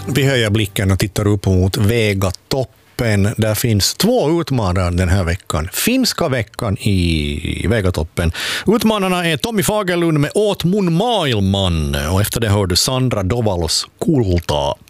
Vi höjer blicken och tittar upp mot Vegatoppen. Där finns 2 utmanare den här veckan. Finska veckan i Vegatoppen. Utmanarna är Tommy Fagerlund med Åt mun maailman. Och efter det hör du Sandra Dovalos Kultaa.